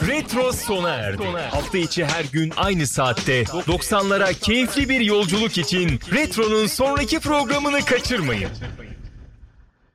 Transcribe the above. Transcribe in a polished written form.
Retro sona erdi. Hafta içi her gün aynı saatte 90'lara keyifli bir yolculuk için Retro'nun sonraki programını kaçırmayın.